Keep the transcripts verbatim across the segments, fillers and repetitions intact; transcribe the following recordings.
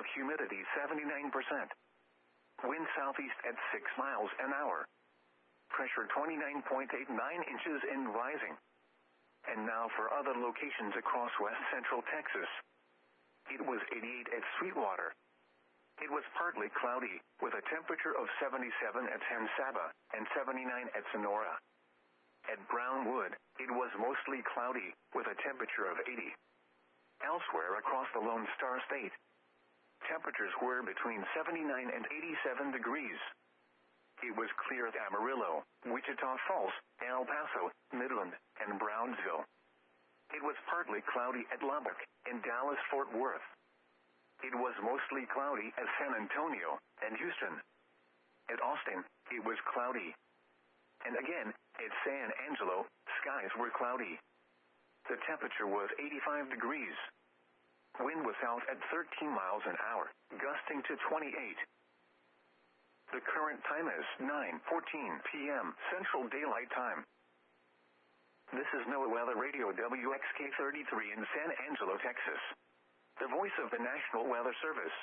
humidity seventy-nine percent. Wind southeast at six miles an hour. Pressure twenty-nine point eight nine inches and rising. And now for other locations across west central Texas. It was eighty-eight at Sweetwater. It was partly cloudy, with a temperature of seventy-seven at San Saba and seventy-nine at Sonora. At Brownwood, it was mostly cloudy, with a temperature of eighty. Elsewhere across the Lone Star State, temperatures were between seventy-nine and eighty-seven degrees. It was clear at Amarillo, Wichita Falls, El Paso, Midland, and Brownsville. It was partly cloudy at Lubbock and Dallas-Fort Worth. It was mostly cloudy at San Antonio and Houston. At Austin, it was cloudy. And again, at San Angelo, skies were cloudy. The temperature was eighty-five degrees. Wind was south at thirteen miles an hour, gusting to twenty-eight. The current time is nine fourteen p.m. Central Daylight Time. This is NOAA Weather Radio W X K thirty-three in San Angelo, Texas. The voice of the National Weather Service.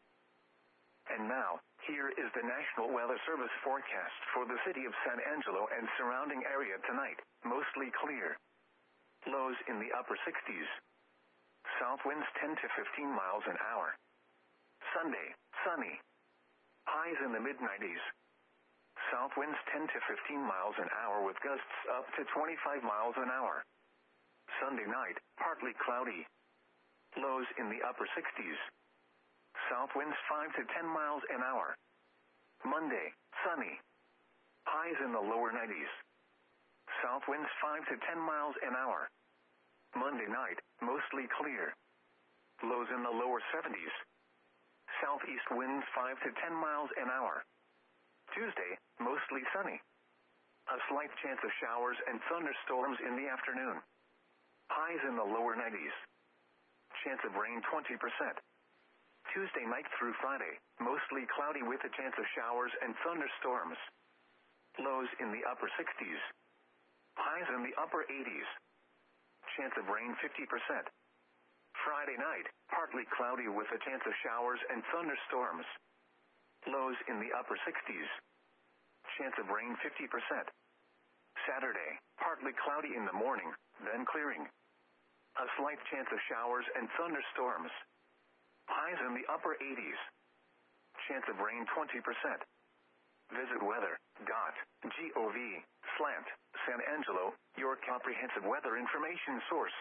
And now, here is the National Weather Service forecast for the city of San Angelo and surrounding area tonight. Mostly clear. Lows in the upper sixties. South winds ten to fifteen miles an hour. Sunday, sunny. Highs in the mid nineties. South winds ten to fifteen miles an hour with gusts up to twenty-five miles an hour. Sunday night, partly cloudy. Lows in the upper sixties. South winds five to ten miles an hour. Monday, sunny. Highs in the lower nineties. South winds five to ten miles an hour. Monday night, mostly clear. Lows in the lower seventies. Southeast winds five to ten miles an hour. Tuesday, mostly sunny. A slight chance of showers and thunderstorms in the afternoon. Highs in the lower nineties. Chance of rain twenty percent. Tuesday night through Friday, mostly cloudy with a chance of showers and thunderstorms. Lows in the upper sixties. Highs in the upper eighties. Chance of rain fifty percent. Friday night, partly cloudy with a chance of showers and thunderstorms. Lows in the upper sixties. Chance of rain fifty percent. Saturday, partly cloudy in the morning, then clearing. A slight chance of showers and thunderstorms. Highs in the upper eighties. Chance of rain twenty percent. Visit weather dot gov slant San Angelo, your comprehensive weather information source.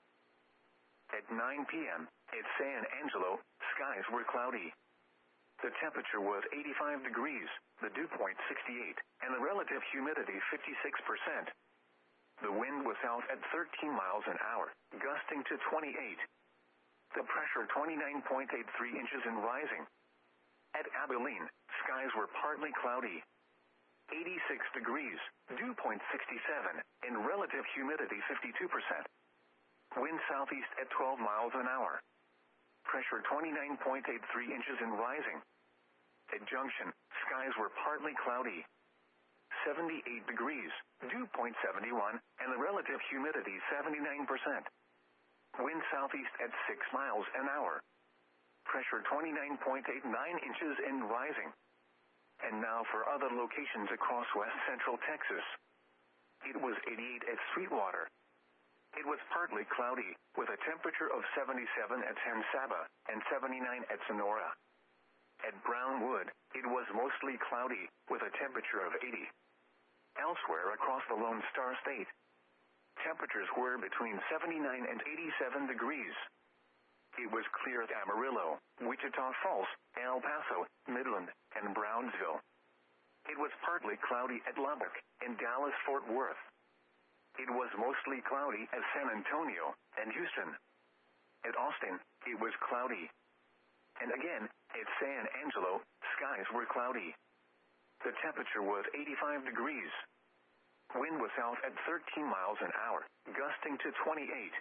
At nine p.m., at San Angelo, skies were cloudy. The temperature was eighty-five degrees, the dew point sixty-eight, and the relative humidity fifty-six percent. The wind was south at thirteen miles an hour, gusting to twenty-eight. The pressure twenty-nine point eight three inches and rising. At Abilene, skies were partly cloudy. eighty-six degrees, dew point sixty-seven, and relative humidity fifty-two percent. Wind southeast at twelve miles an hour. Pressure twenty-nine point eight three inches and rising. At Junction, skies were partly cloudy. seventy-eight degrees, dew point seventy-one, and the relative humidity seventy-nine percent. Wind southeast at six miles an hour. Pressure twenty-nine point eight nine inches and rising. And now for other locations across west central Texas. It was eighty-eight at Sweetwater. It was partly cloudy, with a temperature of seventy-seven at San Saba and seventy-nine at Sonora. At Brownwood, it was mostly cloudy, with a temperature of eighty. Elsewhere across the Lone Star State, temperatures were between seventy-nine and eighty-seven degrees. It was clear at Amarillo, Wichita Falls, El Paso, Midland, and Brownsville. It was partly cloudy at Lubbock and Dallas-Fort Worth. It was mostly cloudy at San Antonio and Houston. At Austin, it was cloudy. And again, at San Angelo, skies were cloudy. The temperature was eighty-five degrees. Wind was south at thirteen miles an hour, gusting to twenty-eight.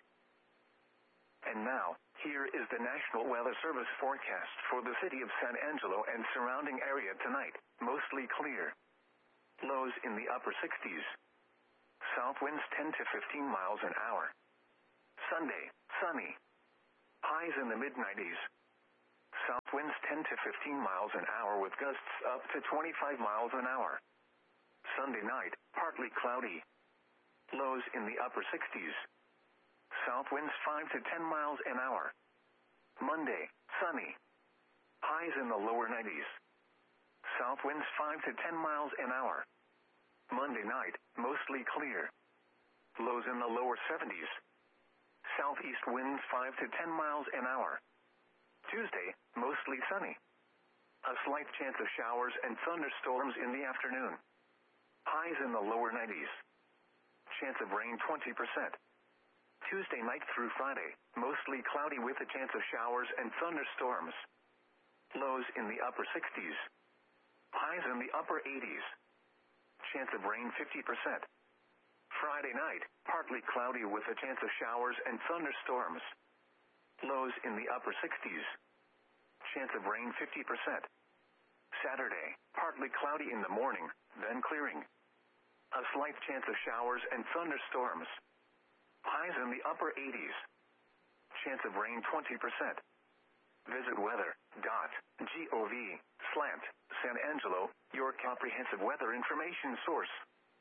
And now, here is the National Weather Service forecast for the city of San Angelo and surrounding area tonight. Mostly clear. Lows in the upper sixties. South winds ten to fifteen miles an hour. Sunday, sunny. Highs in the mid nineties. South winds ten to fifteen miles an hour with gusts up to twenty-five miles an hour. Sunday night, partly cloudy. Lows in the upper sixties. South winds five to ten miles an hour. Monday, sunny. Highs in the lower nineties. South winds five to ten miles an hour. Monday night, mostly clear. Lows in the lower seventies. Southeast winds five to ten miles an hour. Tuesday, mostly sunny. A slight chance of showers and thunderstorms in the afternoon. Highs in the lower nineties. Chance of rain twenty percent. Tuesday night through Friday, mostly cloudy with a chance of showers and thunderstorms. Lows in the upper sixties. Highs in the upper eighties. Chance of rain fifty percent. Friday night, partly cloudy with a chance of showers and thunderstorms. Lows in the upper sixties. Chance of rain fifty percent. Saturday, partly cloudy in the morning, then clearing. A slight chance of showers and thunderstorms. Highs in the upper eighties. Chance of rain twenty percent. Visit weather dot gov slash San Angelo, your comprehensive weather information source.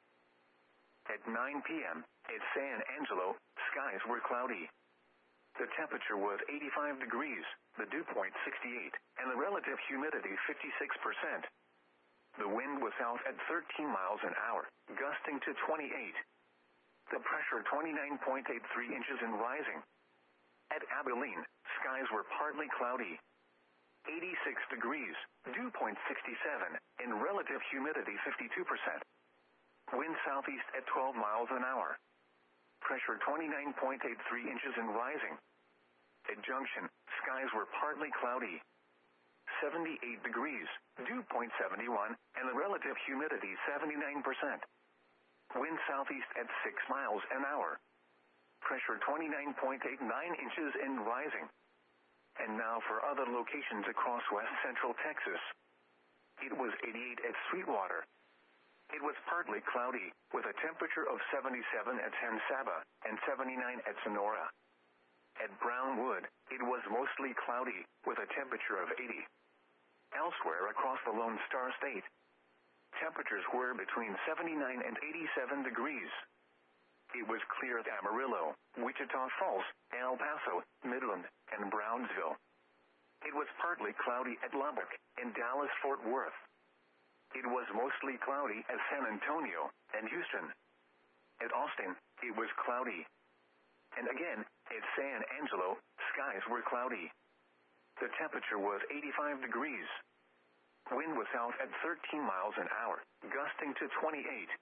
At nine p.m. at San Angelo, skies were cloudy. The temperature was eighty-five degrees, the dew point sixty-eight, and the relative humidity fifty-six percent. The wind was south at thirteen miles an hour, gusting to twenty-eight. The pressure twenty-nine point eight three inches and rising. At Abilene, skies were partly cloudy. eighty-six degrees, dew point sixty-seven, and relative humidity fifty-two percent. Wind southeast at twelve miles an hour. Pressure twenty-nine point eight three inches and rising. At Junction, skies were partly cloudy. seventy-eight degrees, dew point seventy-one, and the relative humidity seventy-nine percent. Wind southeast at six miles an hour. Pressure twenty-nine point eight nine inches and rising. And now for other locations across west central Texas. It was eighty-eight at Sweetwater. It was partly cloudy, with a temperature of seventy-seven at San Saba and seventy-nine at Sonora. At Brownwood, it was mostly cloudy, with a temperature of eighty. Elsewhere across the Lone Star State, temperatures were between seventy-nine and eighty-seven degrees. It was clear at Amarillo, Wichita Falls, El Paso, Midland, and Brownsville. It was partly cloudy at Lubbock and Dallas-Fort Worth. It was mostly cloudy at San Antonio and Houston. At Austin, it was cloudy. And again, at San Angelo, skies were cloudy. The temperature was eighty-five degrees. Wind was south at thirteen miles an hour, gusting to twenty-eight.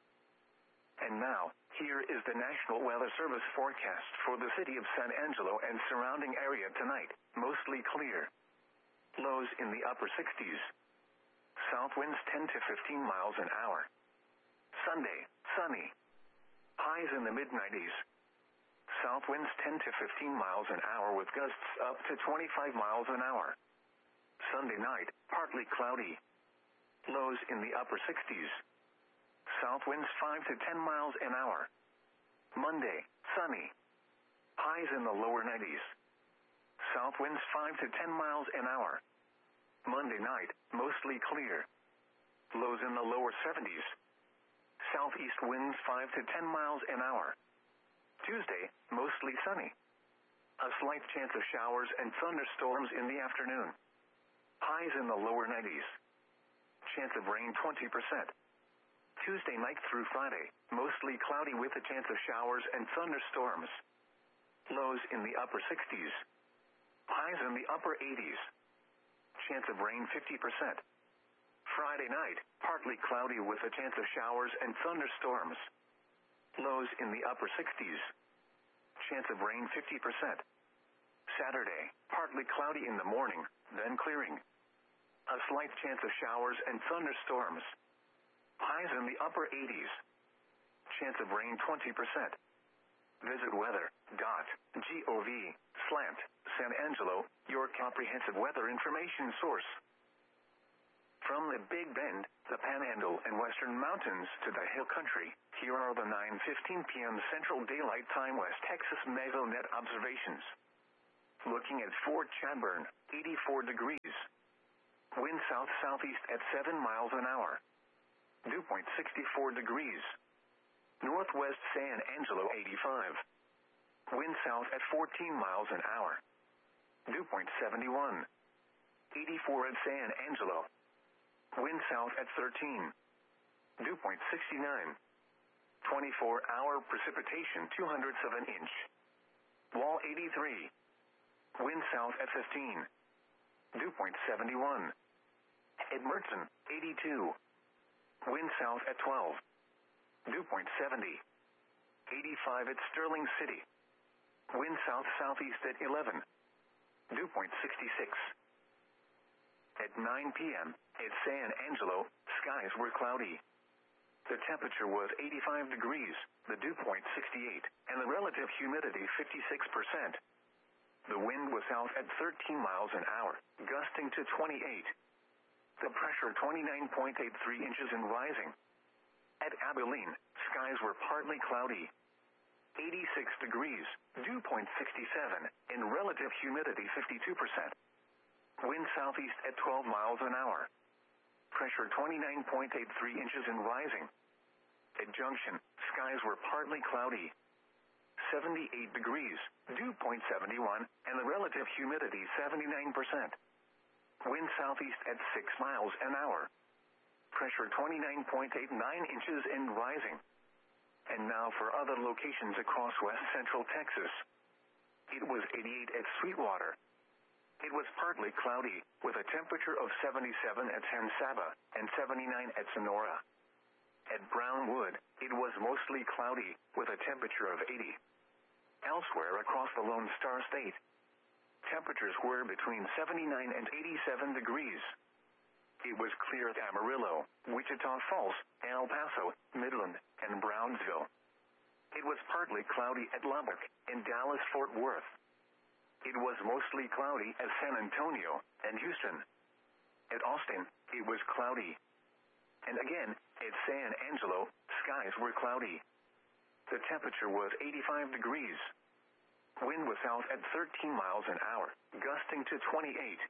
And now, here is the National Weather Service forecast for the city of San Angelo and surrounding area tonight. Mostly clear. Lows in the upper sixties. South winds ten to fifteen miles an hour. Sunday, sunny. Highs in the mid nineties. South winds ten to fifteen miles an hour with gusts up to twenty-five miles an hour. Sunday night, partly cloudy. Lows in the upper sixties. South winds five to ten miles an hour. Monday, sunny. Highs in the lower nineties. South winds five to ten miles an hour. Monday night, mostly clear. Lows in the lower seventies. Southeast winds five to ten miles an hour. Tuesday, mostly sunny. A slight chance of showers and thunderstorms in the afternoon. Highs in the lower nineties. Chance of rain twenty percent. Tuesday night through Friday, mostly cloudy with a chance of showers and thunderstorms. Lows in the upper sixties. Highs in the upper eighties. Chance of rain fifty percent. Friday night, partly cloudy with a chance of showers and thunderstorms. Lows in the upper sixties. Chance of rain fifty percent. Saturday, partly cloudy in the morning, then clearing. A slight chance of showers and thunderstorms. Highs in the upper eighties. Chance of rain twenty percent. Visit weather dot gov slash San Angelo, your comprehensive weather information source. From the Big Bend, the Panhandle and Western Mountains to the Hill Country, here are the nine fifteen p.m. Central Daylight Time West Texas Mesonet observations. Looking at Fort Chadbourne, eighty-four degrees. Wind south-southeast at seven miles an hour. Dew point sixty-four degrees. Northwest San Angelo eighty-five. Wind south at fourteen miles an hour. Dew point seventy-one. eighty-four at San Angelo. Wind south at thirteen. Dew point sixty-nine. twenty-four hour precipitation two hundredths of an inch. Wall eighty-three. Wind south at fifteen. Dew point seventy-one. Edmerton, eighty-two. Wind south at twelve. Dew point seventy. eighty-five at Sterling City. Wind south-southeast at eleven. Dew point sixty-six. At nine p.m., at San Angelo, skies were cloudy. The temperature was eighty-five degrees, the dew point sixty-eight, and the relative humidity fifty-six percent. The wind was south at thirteen miles an hour, gusting to twenty-eight. The pressure twenty-nine point eight three inches and rising. At Abilene, skies were partly cloudy. eighty-six degrees, dew point sixty-seven, and relative humidity fifty-two percent. Wind southeast at twelve miles an hour. Pressure twenty-nine point eight three inches and rising. At Junction, skies were partly cloudy. seventy-eight degrees, dew point seventy-one, and the relative humidity seventy-nine percent. Wind southeast at six miles an hour. Pressure twenty-nine point eight nine inches and rising. And now for other locations across west central Texas. It was eighty-eight at Sweetwater. It was partly cloudy, with a temperature of seventy-seven at San Saba and seventy-nine at Sonora. At Brownwood, it was mostly cloudy, with a temperature of eighty. Elsewhere across the Lone Star State, temperatures were between seventy-nine and eighty-seven degrees. It was clear at Amarillo, Wichita Falls, El Paso, Midland, and Brownsville. It was partly cloudy at Lubbock and Dallas-Fort Worth. It was mostly cloudy at San Antonio and Houston. At Austin, it was cloudy. And again, at San Angelo, skies were cloudy. The temperature was eighty-five degrees. Wind was south at thirteen miles an hour, gusting to twenty-eight.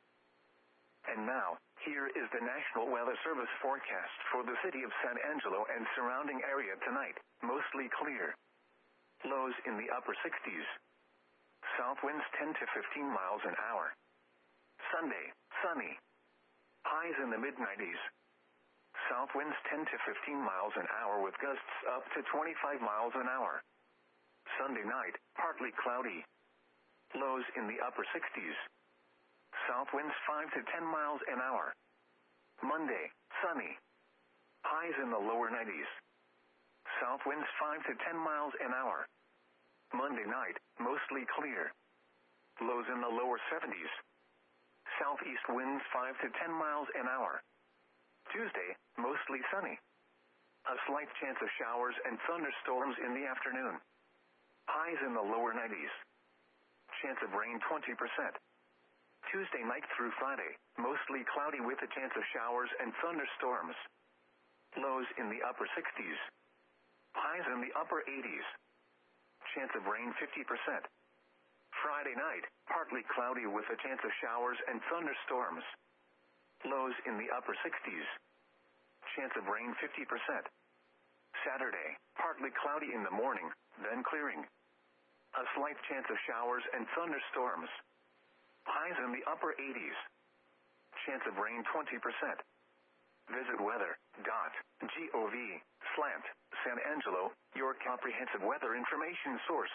And now, here is the National Weather Service forecast for the city of San Angelo and surrounding area tonight. Mostly clear. Lows in the upper sixties. South winds ten to fifteen miles an hour. Sunday, sunny. Highs in the mid nineties. South winds ten to fifteen miles an hour with gusts up to twenty-five miles an hour. Sunday night, partly cloudy. Lows in the upper sixties. South winds five to ten miles an hour. Monday, sunny. Highs in the lower nineties. South winds five to ten miles an hour. Monday night, mostly clear. Lows in the lower seventies. Southeast winds five to ten miles an hour. Tuesday, mostly sunny. A slight chance of showers and thunderstorms in the afternoon. Highs in the lower nineties. Chance of rain twenty percent. Tuesday night through Friday, mostly cloudy with a chance of showers and thunderstorms. Lows in the upper sixties. Highs in the upper eighties. Chance of rain fifty percent. Friday night, partly cloudy with a chance of showers and thunderstorms. Lows in the upper sixties. Chance of rain fifty percent. Saturday, partly cloudy in the morning, then clearing. A slight chance of showers and thunderstorms. Highs in the upper eighties. Chance of rain twenty percent. Visit weather dot gov slant San Angelo, your comprehensive weather information source.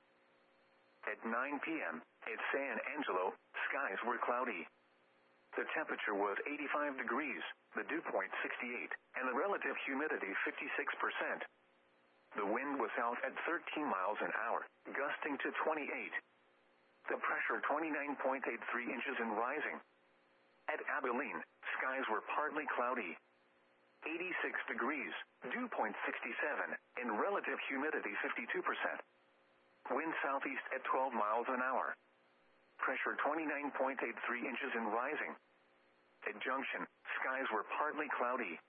At nine p.m., at San Angelo, skies were cloudy. The temperature was eighty-five degrees, the dew point sixty-eight, and the relative humidity fifty-six percent. The wind was south at thirteen miles an hour, gusting to twenty-eight. The pressure twenty-nine point eight three inches and rising. At Abilene, skies were partly cloudy. eighty-six degrees, dew point sixty-seven, and relative humidity fifty-two percent. Wind southeast at twelve miles an hour. Pressure twenty-nine point eight three inches and rising. At Junction, skies were partly cloudy.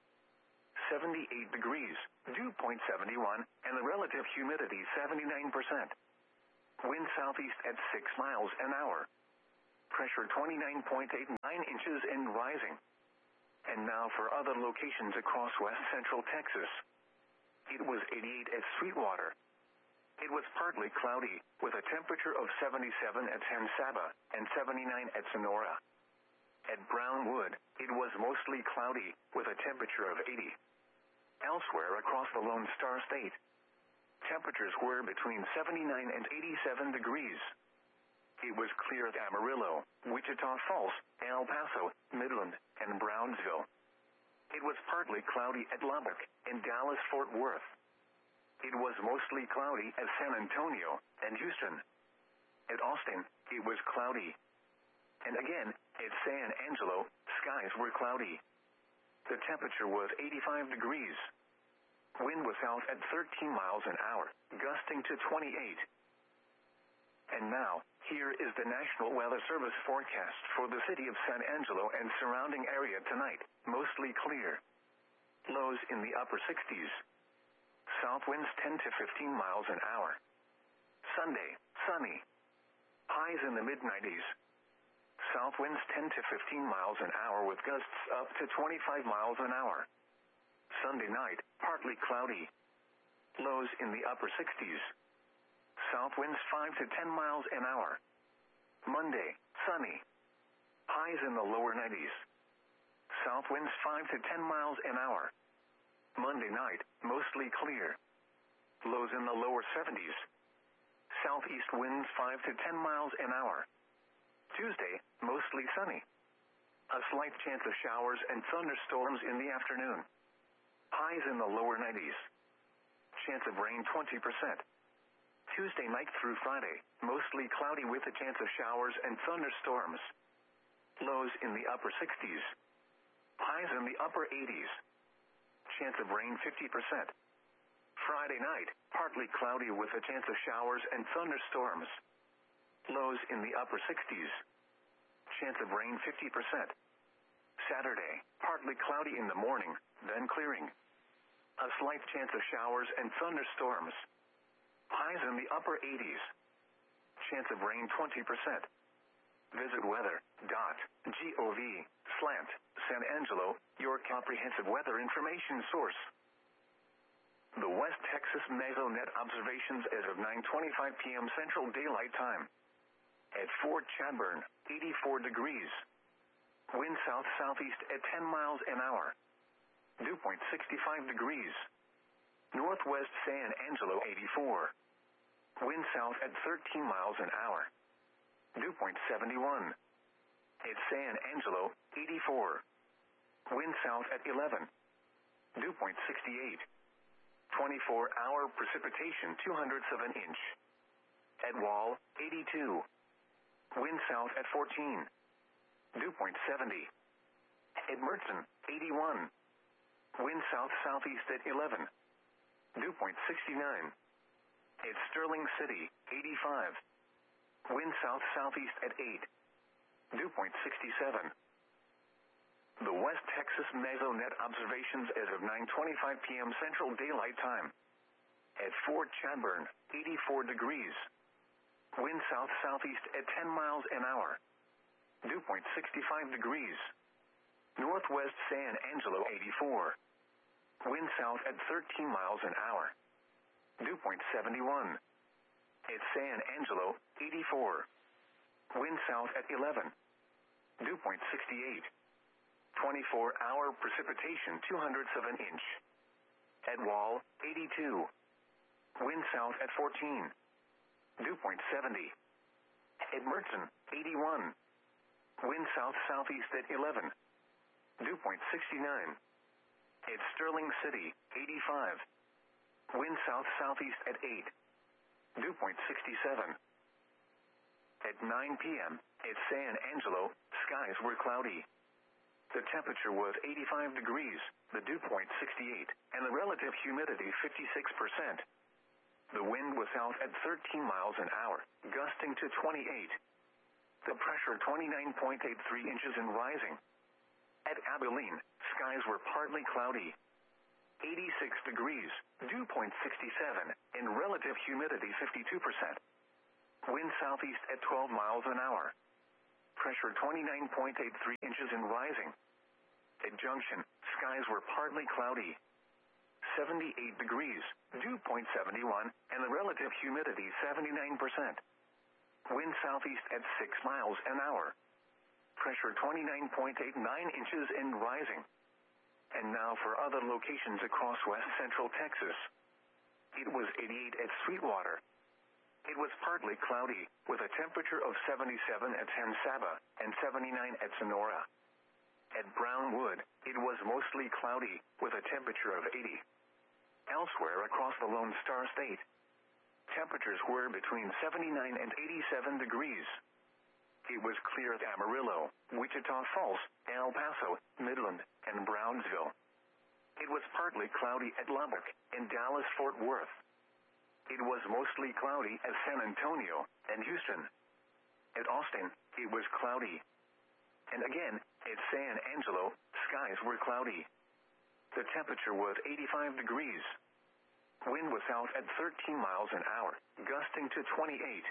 seventy-eight degrees, dew point seventy-one, and the relative humidity seventy-nine percent. Wind southeast at six miles an hour. Pressure twenty-nine point eight nine inches and rising. And now for other locations across west central Texas. It was eighty-eight at Sweetwater. It was partly cloudy, with a temperature of seventy-seven at San Saba and seventy-nine at Sonora. At Brownwood, it was mostly cloudy, with a temperature of eighty. Elsewhere across the Lone Star State, temperatures were between seventy-nine and eighty-seven degrees. It was clear at Amarillo, Wichita Falls, El Paso, Midland, and Brownsville. It was partly cloudy at Lubbock and Dallas-Fort Worth. It was mostly cloudy at San Antonio and Houston. At Austin, it was cloudy. And again, at San Angelo, skies were cloudy. The temperature was eighty-five degrees. Wind was south at thirteen miles an hour, gusting to twenty-eight. And now, here is the National Weather Service forecast for the city of San Angelo and surrounding area tonight. Mostly clear. Lows in the upper sixties. South winds ten to fifteen miles an hour. Sunday, sunny. Highs in the mid nineties. South winds ten to fifteen miles an hour with gusts up to twenty-five miles an hour. Sunday night, partly cloudy. Lows in the upper sixties. South winds five to ten miles an hour. Monday, sunny. Highs in the lower nineties. South winds five to ten miles an hour. Monday night, mostly clear. Lows in the lower seventies. Southeast winds five to ten miles an hour. Tuesday, mostly sunny. A slight chance of showers and thunderstorms in the afternoon. Highs in the lower nineties. Chance of rain twenty percent. Tuesday night through Friday, mostly cloudy with a chance of showers and thunderstorms. Lows in the upper sixties. Highs in the upper eighties. Chance of rain fifty percent. Friday night, partly cloudy with a chance of showers and thunderstorms. Lows in the upper sixties. Chance of rain fifty percent. Saturday, partly cloudy in the morning, then clearing. A slight chance of showers and thunderstorms. Highs in the upper eighties. Chance of rain twenty percent. Visit weather dot gov slash San Angelo, your comprehensive weather information source. The West Texas Mesonet observations as of nine twenty-five p m Central Daylight Time. At Fort Chadbourne, eighty-four degrees. Wind south-southeast at ten miles an hour. Dew point sixty-five degrees. Northwest San Angelo eighty-four. Wind south at thirteen miles an hour. Dew point seventy-one. At San Angelo, eighty-four. Wind south at eleven. Dew point sixty-eight. twenty-four hour precipitation two hundredths of an inch. At Wall, eighty-two. Wind south at fourteen. Dew point seventy. At Mertzen, eighty-one. Wind south-southeast at eleven. Dew point sixty-nine. At Sterling City, eighty-five. Wind south-southeast at eight. Dew point sixty-seven. The West Texas Mesonet observations as of nine twenty-five p m Central Daylight Time. At Fort Chadbourne, eighty-four degrees. Wind south-southeast at ten miles an hour. Dew point sixty-five degrees. Northwest San Angelo eighty-four. Wind south at thirteen miles an hour. Dew point seventy-one. At San Angelo, eighty-four. Wind south at eleven. Dew point sixty-eight. twenty-four hour precipitation two hundredths of an inch. At Wall, eighty-two. Wind south at fourteen. Dew point seventy. At Mertzen, eighty-one. Wind south-southeast at eleven. Dew point sixty-nine. At Sterling City, eighty-five. Wind south-southeast at eight. Dew point sixty-seven. At nine p m, at San Angelo, skies were cloudy. The temperature was eighty-five degrees, the dew point sixty-eight, and the relative humidity fifty-six percent. The wind was south at thirteen miles an hour, gusting to twenty-eight. The pressure twenty-nine point eight three inches and rising. At Abilene, skies were partly cloudy. eighty-six degrees, dew point sixty-seven, and relative humidity fifty-two percent. Wind southeast at twelve miles an hour. Pressure twenty-nine point eight three inches and rising. At Junction, skies were partly cloudy. seventy-eight degrees, dew point seven one, and the relative humidity seventy-nine percent. Wind southeast at six miles an hour. Pressure twenty-nine point eight nine inches and rising. And now for other locations across west central Texas. It was eighty-eight at Sweetwater. It was partly cloudy, with a temperature of seventy-seven at San Saba and seventy-nine at Sonora. At Brownwood, it was mostly cloudy, with a temperature of eighty. Elsewhere across the Lone Star State, temperatures were between seventy-nine and eighty-seven degrees. It was clear at Amarillo, Wichita Falls, El Paso, Midland, and Brownsville. It was partly cloudy at Lubbock and Dallas-Fort Worth. It was mostly cloudy at San Antonio and Houston. At Austin, it was cloudy. And again, at San Angelo, skies were cloudy. The temperature was eighty-five degrees. Wind was south at thirteen miles an hour, gusting to twenty-eight.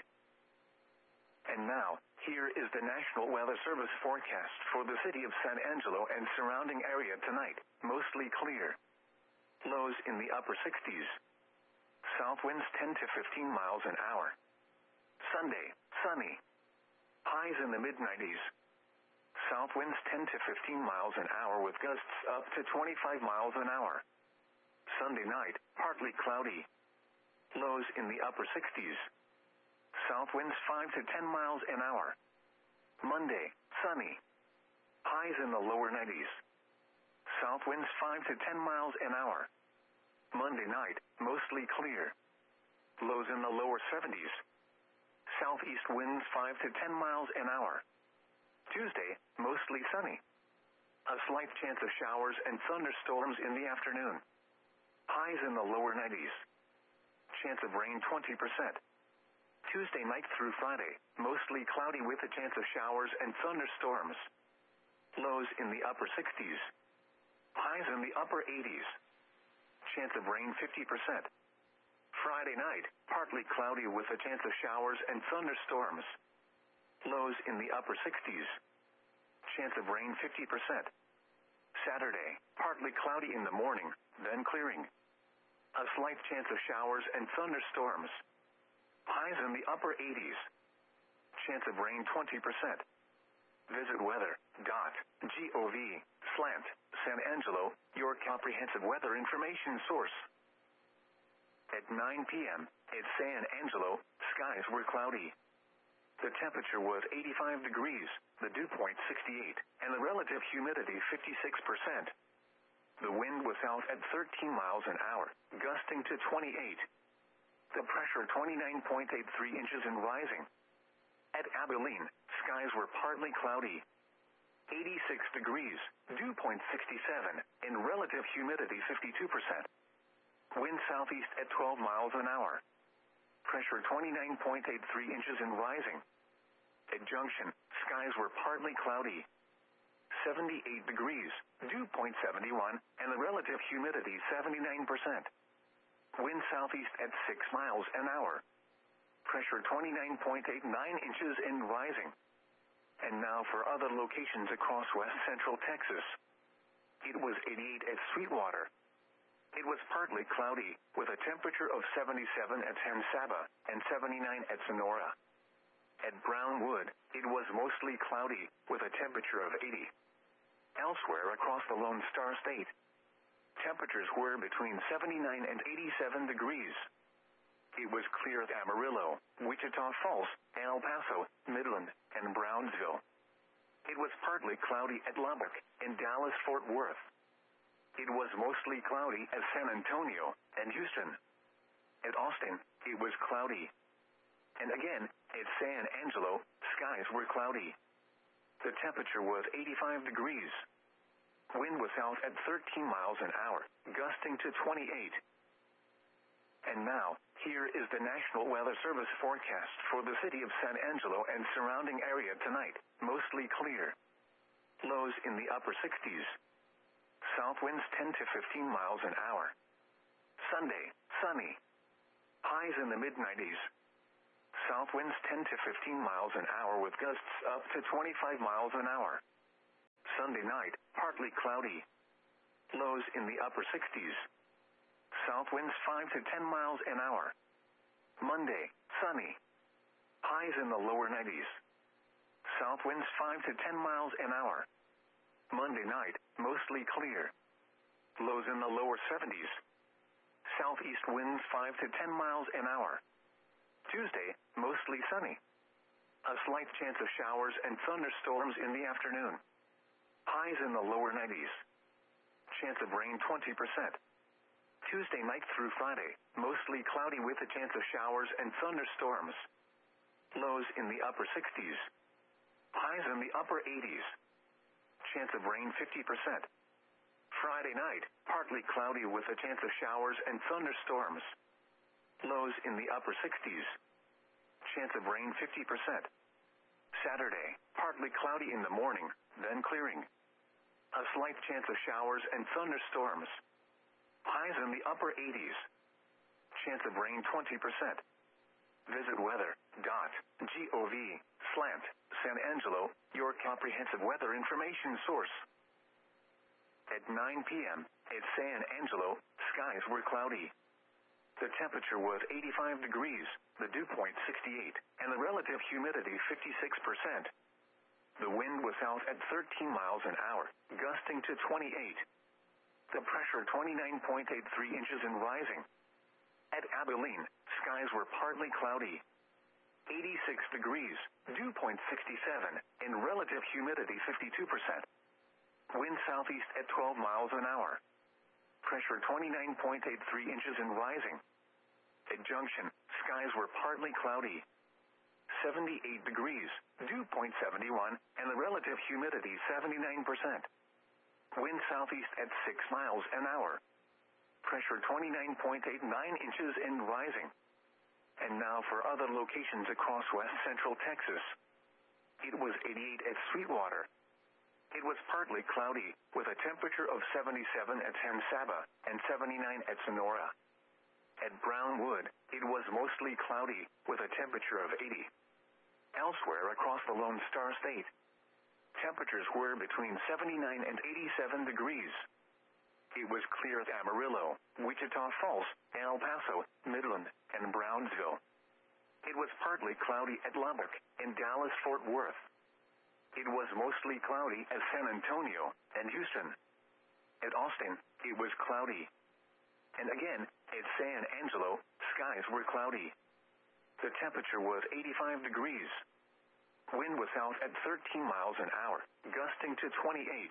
And now, here is the National Weather Service forecast for the city of San Angelo and surrounding area tonight. Mostly clear. Lows in the upper sixties. South winds ten to fifteen miles an hour. Sunday, sunny. Highs in the mid nineties. South winds ten to fifteen miles an hour with gusts up to twenty-five miles an hour. Sunday night, partly cloudy. Lows in the upper sixties. South winds five to ten miles an hour. Monday, sunny. Highs in the lower nineties. South winds five to ten miles an hour. Monday night, mostly clear. Lows in the lower seventies. Southeast winds five to ten miles an hour. Tuesday, mostly sunny. A slight chance of showers and thunderstorms in the afternoon. Highs in the lower nineties. Chance of rain twenty percent. Tuesday night through Friday, mostly cloudy with a chance of showers and thunderstorms. Lows in the upper sixties. Highs in the upper eighties. Chance of rain fifty percent. Friday night, partly cloudy with a chance of showers and thunderstorms. Lows in the upper sixties. Chance of rain fifty percent. Saturday, partly cloudy in the morning, then clearing. A slight chance of showers and thunderstorms. Highs in the upper eighties. Chance of rain twenty percent. Visit weather dot gov slant San Angelo, your comprehensive weather information source. At nine p.m., at San Angelo, skies were cloudy. The temperature was eighty-five degrees, the dew point sixty-eight, and the relative humidity fifty-six percent. The wind was south at thirteen miles an hour, gusting to twenty-eight. The pressure twenty-nine point eight three inches and rising. At Abilene, skies were partly cloudy. eighty-six degrees, dew point sixty-seven, and relative humidity fifty-two percent. Wind southeast at twelve miles an hour. Pressure twenty-nine point eight three inches and rising. At Junction, skies were partly cloudy. seventy-eight degrees, dew point seven one, and the relative humidity seventy-nine percent. Wind southeast at six miles an hour. Pressure twenty-nine point eight nine inches and rising. And now for other locations across west central Texas. It was eighty-eight at Sweetwater. It was partly cloudy, with a temperature of seventy-seven at San Saba and seventy-nine at Sonora. At Brownwood, it was mostly cloudy, with a temperature of eighty. Elsewhere across the Lone Star State, temperatures were between seventy-nine and eighty-seven degrees. It was clear at Amarillo, Wichita Falls, El Paso, Midland, and Brownsville. It was partly cloudy at Lubbock and Dallas-Fort Worth. It was mostly cloudy at San Antonio and Houston. At Austin, it was cloudy. And again, at San Angelo, skies were cloudy. The temperature was eighty-five degrees. Wind was south at thirteen miles an hour, gusting to twenty-eight. And now, here is the National Weather Service forecast for the city of San Angelo and surrounding area tonight. Mostly clear. Lows in the upper sixties. South winds ten to fifteen miles an hour. Sunday, sunny. Highs in the mid nineties. South winds ten to fifteen miles an hour with gusts up to twenty-five miles an hour. Sunday night, partly cloudy. Lows in the upper sixties. South winds five to ten miles an hour. Monday, sunny. Highs in the lower nineties. South winds five to ten miles an hour. Monday night, mostly clear. Lows in the lower seventies. Southeast winds five to ten miles an hour. Tuesday, mostly sunny. A slight chance of showers and thunderstorms in the afternoon. Highs in the lower nineties. Chance of rain twenty percent. Tuesday night through Friday, mostly cloudy with a chance of showers and thunderstorms. Lows in the upper sixties. Highs in the upper eighties. Chance of rain fifty percent. Friday night, partly cloudy with a chance of showers and thunderstorms. Lows in the upper sixties. Chance of rain fifty percent. Saturday, partly cloudy in the morning, then clearing. A slight chance of showers and thunderstorms. Highs in the upper eighties. Chance of rain twenty percent. Visit weather dot gov slant San Angelo, your comprehensive weather information source. At nine p.m., at San Angelo, skies were cloudy. The temperature was eighty-five degrees, the dew point sixty-eight, and the relative humidity fifty-six percent. The wind was south at thirteen miles an hour, gusting to twenty-eight. The pressure twenty-nine point eight three inches and rising. At Abilene, skies were partly cloudy. eighty-six degrees, dew point sixty-seven, and relative humidity fifty-two percent. Wind southeast at twelve miles an hour. Pressure twenty-nine point eight three inches and rising. At Junction, skies were partly cloudy. seventy-eight degrees, dew point seventy-one, and the relative humidity seventy-nine percent. Wind southeast at six miles an hour. Pressure twenty-nine point eight nine inches and rising. And now for other locations across west central Texas. It was eighty-eight at Sweetwater. It was partly cloudy, with a temperature of seventy-seven at San Saba and seventy-nine at Sonora. At Brownwood, it was mostly cloudy, with a temperature of eighty. Elsewhere across the Lone Star State, temperatures were between seventy-nine and eighty-seven degrees. It was clear at Amarillo, Wichita Falls, El Paso, Midland, and Brownsville. It was partly cloudy at Lubbock and Dallas-Fort Worth. It was mostly cloudy at San Antonio and Houston. At Austin, it was cloudy. And again, at San Angelo, skies were cloudy. The temperature was eighty-five degrees. Wind was south at thirteen miles an hour, gusting to twenty-eight.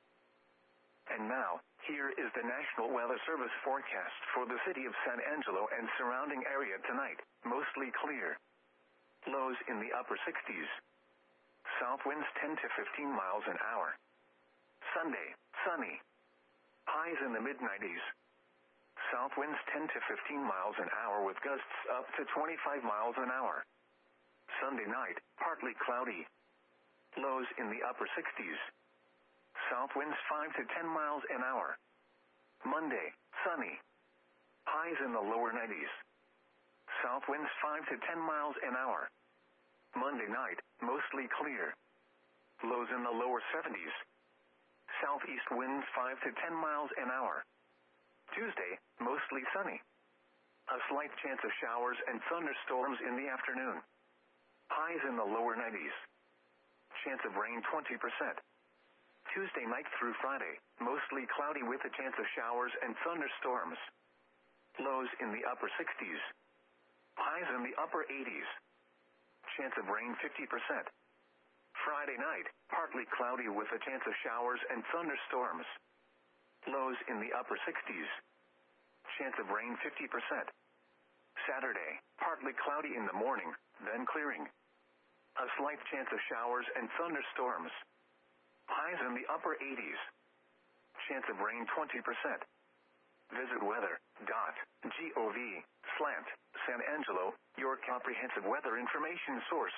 And now, here is the National Weather Service forecast for the city of San Angelo and surrounding area tonight, mostly clear. Lows in the upper sixties. South winds ten to fifteen miles an hour. Sunday, sunny. Highs in the mid nineties. South winds ten to fifteen miles an hour with gusts up to twenty-five miles an hour. Sunday night, partly cloudy. Lows in the upper sixties. South winds five to ten miles an hour. Monday, sunny. Highs in the lower nineties. South winds five to ten miles an hour. Monday night, mostly clear. Lows in the lower seventies. Southeast winds five to ten miles an hour. Tuesday, mostly sunny. A slight chance of showers and thunderstorms in the afternoon. Highs in the lower nineties. Chance of rain twenty percent. Tuesday night through Friday, mostly cloudy with a chance of showers and thunderstorms. Lows in the upper sixties. Highs in the upper eighties. Chance of rain fifty percent. Friday night, partly cloudy with a chance of showers and thunderstorms. Lows in the upper sixties. Chance of rain fifty percent. Saturday, partly cloudy in the morning, then clearing. A slight chance of showers and thunderstorms. Highs in the upper eighties. Chance of rain twenty percent. Visit weather dot gov slant San Angelo, your comprehensive weather information source.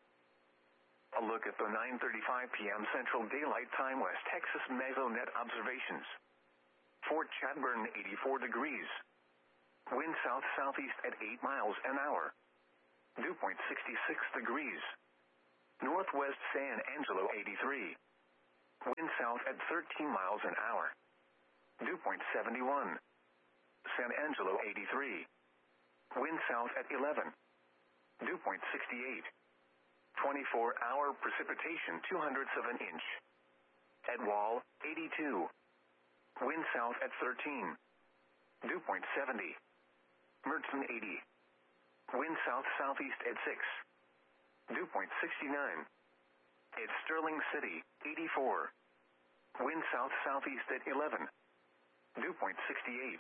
A look at the nine thirty-five p.m. Central Daylight Time West Texas Mesonet observations. Fort Chadbourne, eighty-four degrees. Wind south-southeast at eight miles an hour. Dew point sixty-six degrees. Northwest San Angelo eighty-three. Wind south at thirteen miles an hour. Dew point seventy-one. San Angelo eighty-three. Wind south at eleven. Dew point sixty-eight. twenty-four hour precipitation two hundredths of an inch. At Wall, eighty-two. Wind south at thirteen. Dew point seventy. Mertzen eighty. Wind south-southeast at six. Dew point sixty-nine. At Sterling City, eighty-four. Wind south-southeast at eleven. Dew point sixty-eight.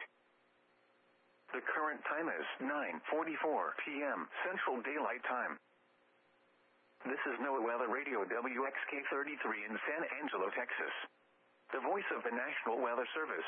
The current time is nine forty-four p m Central Daylight Time. This is NOAA Weather Radio W X K thirty-three in San Angelo, Texas. The voice of the National Weather Service.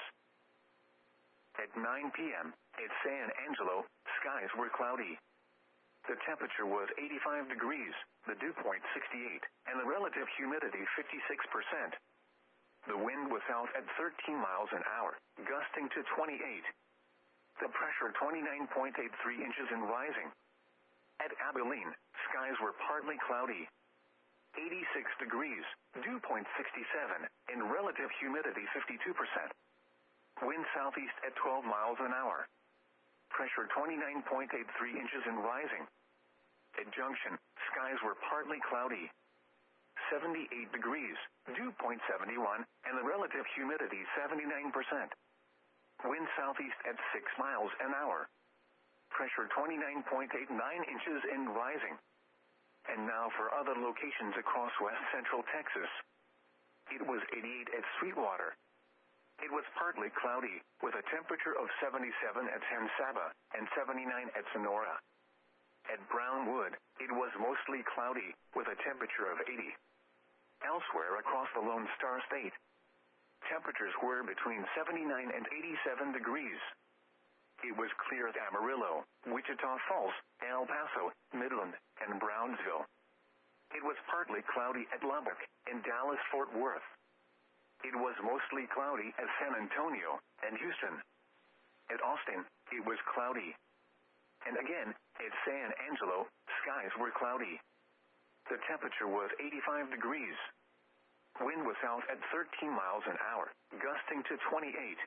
At nine p m at San Angelo, skies were cloudy. The temperature was eighty-five degrees, the dew point sixty-eight, and the relative humidity fifty-six percent. The wind was south at thirteen miles an hour, gusting to twenty-eight. The pressure twenty-nine point eight three inches and rising. At Abilene, skies were partly cloudy. eighty-six degrees, dew point sixty-seven, and relative humidity fifty-two percent. Wind southeast at twelve miles an hour. Pressure twenty-nine point eight three inches and rising. At Junction, skies were partly cloudy. seventy-eight degrees, dew point seventy-one, and the relative humidity seventy-nine percent. Wind southeast at six miles an hour. Pressure twenty-nine point eight nine inches and rising. And now for other locations across west central Texas. It was eighty-eight at Sweetwater. It was partly cloudy, with a temperature of seventy-seven at San Saba and seventy-nine at Sonora. At Brownwood, it was mostly cloudy, with a temperature of eighty. Elsewhere across the Lone Star State, temperatures were between seventy-nine and eighty-seven degrees. It was clear at Amarillo, Wichita Falls, El Paso, Midland, and Brownsville. It was partly cloudy at Lubbock and Dallas-Fort Worth. It was mostly cloudy at San Antonio and Houston. At Austin, it was cloudy. And again, at San Angelo, skies were cloudy. The temperature was eighty-five degrees. Wind was south at thirteen miles an hour, gusting to twenty-eight.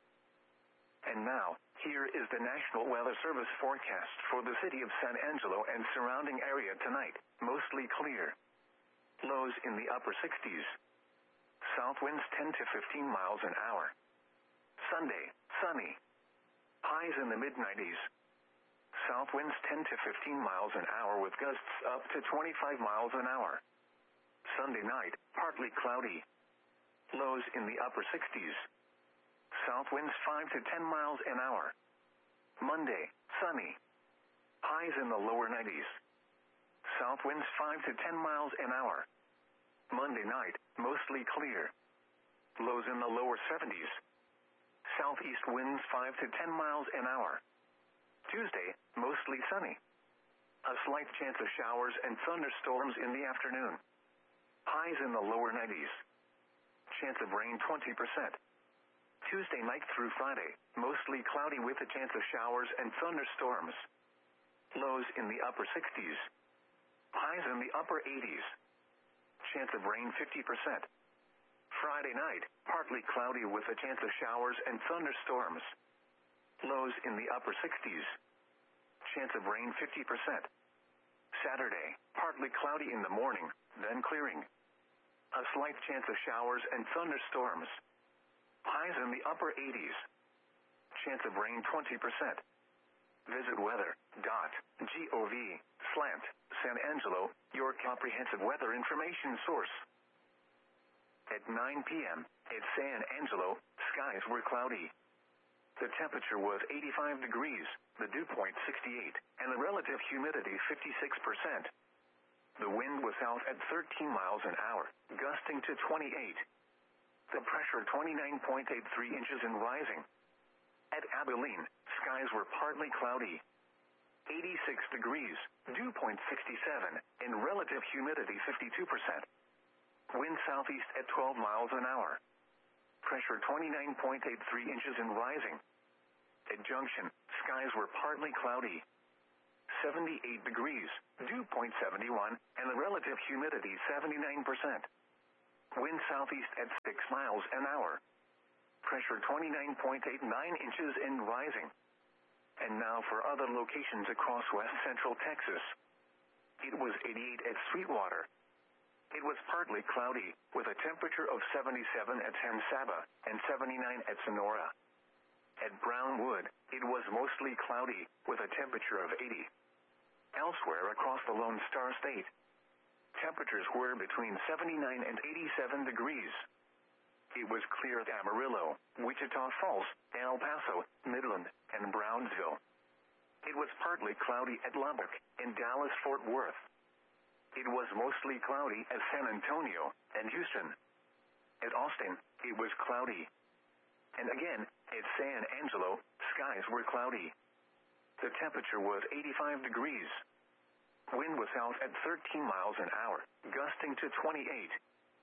And now, here is the National Weather Service forecast for the city of San Angelo and surrounding area tonight. Mostly clear. Lows in the upper sixties. South winds ten to fifteen miles an hour. Sunday, sunny. Highs in the mid nineties. South winds ten to fifteen miles an hour with gusts up to twenty-five miles an hour. Sunday night, partly cloudy. Lows in the upper sixties. South winds five to ten miles an hour. Monday, sunny. Highs in the lower nineties. South winds five to ten miles an hour. Monday night, mostly clear. Lows in the lower seventies. Southeast winds five to ten miles an hour. Tuesday, mostly sunny. A slight chance of showers and thunderstorms in the afternoon. Highs in the lower nineties. Chance of rain twenty percent. Tuesday night through Friday, mostly cloudy with a chance of showers and thunderstorms. Lows in the upper sixties. Highs in the upper eighties. Chance of rain fifty percent. Friday night, partly cloudy with a chance of showers and thunderstorms. Lows in the upper sixties. Chance of rain fifty percent. Saturday, partly cloudy in the morning, then clearing. A slight chance of showers and thunderstorms. Highs in the upper eighties. Chance of rain twenty percent. Visit weather dot gov slant San Angelo, your comprehensive weather information source. At nine p m at San Angelo, skies were cloudy. The temperature was eighty-five degrees, the dew point sixty-eight, and the relative humidity fifty-six percent. The wind was south at thirteen miles an hour, gusting to twenty-eight. The pressure twenty-nine point eight three inches and rising. At Abilene, skies were partly cloudy. eighty-six degrees, dew point sixty-seven, and relative humidity fifty-two percent. Wind southeast at twelve miles an hour. Pressure twenty-nine point eight three inches and rising. At Junction, skies were partly cloudy. seventy-eight degrees, dew point seventy-one, and the relative humidity seventy-nine percent. Wind southeast at six miles an hour. Pressure twenty-nine point eight nine inches and rising. And now for other locations across west central Texas. It was eighty-eight at Sweetwater. It was partly cloudy, with a temperature of seventy-seven at San Saba and seventy-nine at Sonora. At Brownwood, it was mostly cloudy, with a temperature of eighty. Elsewhere across the Lone Star State, temperatures were between seventy-nine and eighty-seven degrees. It was clear at Amarillo, Wichita Falls, El Paso, Midland, and Brownsville. It was partly cloudy at Lubbock and Dallas-Fort Worth. It was mostly cloudy at San Antonio and Houston. At Austin, it was cloudy. And again, at San Angelo, skies were cloudy. The temperature was eighty-five degrees. Wind was south at thirteen miles an hour, gusting to twenty-eight.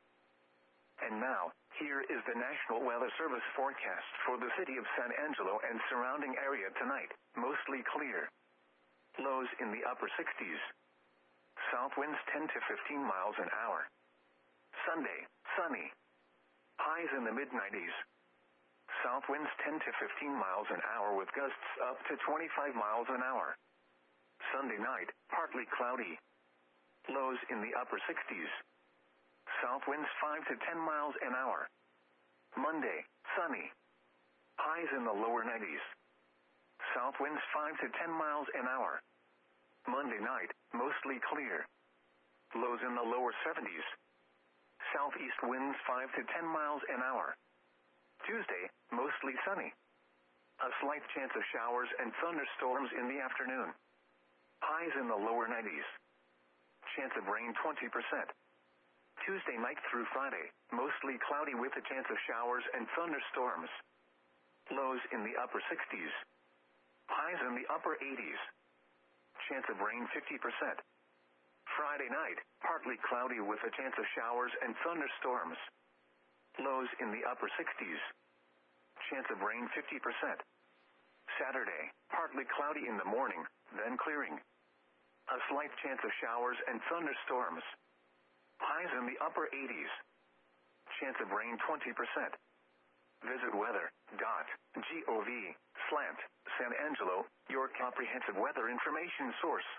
And now, here is the National Weather Service forecast for the city of San Angelo and surrounding area tonight. Mostly clear. Lows in the upper sixties. South winds ten to fifteen miles an hour. Sunday, sunny. Highs in the mid nineties. South winds ten to fifteen miles an hour with gusts up to twenty-five miles an hour. Sunday night, partly cloudy. Lows in the upper sixties. South winds five to ten miles an hour. Monday, sunny. Highs in the lower nineties. South winds five to ten miles an hour. Monday night, mostly clear. Lows in the lower seventies. Southeast winds five to ten miles an hour. Tuesday, mostly sunny. A slight chance of showers and thunderstorms in the afternoon. Highs in the lower nineties. Chance of rain twenty percent. Tuesday night through Friday, mostly cloudy with a chance of showers and thunderstorms. Lows in the upper sixties. Highs in the upper eighties. Chance of rain fifty percent. Friday night, partly cloudy with a chance of showers and thunderstorms. Lows in the upper sixties. Chance of rain fifty percent. Saturday, partly cloudy in the morning, then clearing. A slight chance of showers and thunderstorms. Highs in the upper eighties. Chance of rain twenty percent. Visit weather dot gov slash San Angelo, your comprehensive weather information source.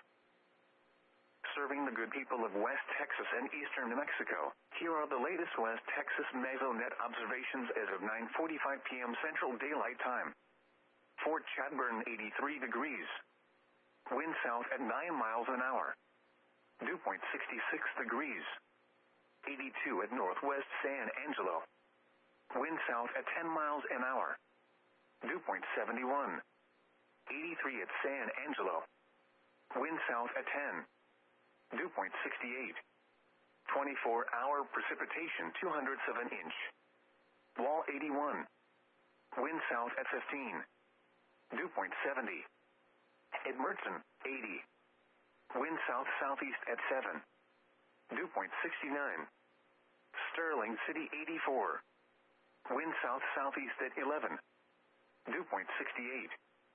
Serving the good people of West Texas and eastern New Mexico, here are the latest West Texas mesonet observations as of nine forty-five p m Central Daylight Time. Fort Chadbourne eighty-three degrees. Wind south at nine miles an hour. Dew point sixty-six degrees. eighty-two at Northwest San Angelo. Wind south at ten miles an hour. Dew point seventy-one. eighty-three at San Angelo. Wind south at ten. Dew point sixty-eight. twenty-four hour precipitation two hundredths of an inch. Wall eighty-one. Wind south at fifteen. Dew point seventy. At Mertzen, eighty. Wind south-southeast at seven. Dew point sixty-nine. Sterling City eighty-four. Wind south-southeast at eleven. Dew point sixty-eight.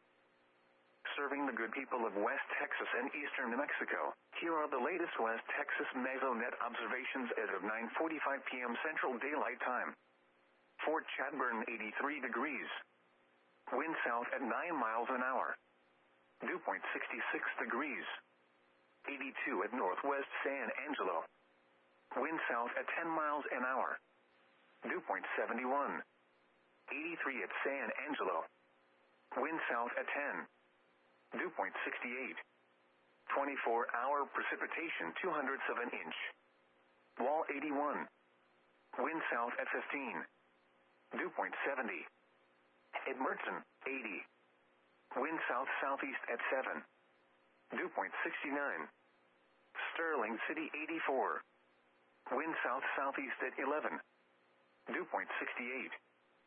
Serving the good people of West Texas and eastern New Mexico, here are the latest West Texas mesonet observations as of nine forty-five p m Central Daylight Time. Fort Chadbourne eighty-three degrees. Wind south at nine miles an hour. Dew point sixty-six degrees. eighty-two at Northwest San Angelo. Wind south at ten miles an hour. Dew point seventy-one. eighty-three at San Angelo. Wind south at ten. Dew point sixty-eight. twenty-four hour precipitation two hundredths of an inch. Wall eighty-one. Wind south at fifteen. Dew point seventy. At Mertzen, eighty. Wind south-southeast at seven. Dew point sixty-nine. Sterling City eighty-four. Wind south-southeast at eleven. Dew point sixty-eight.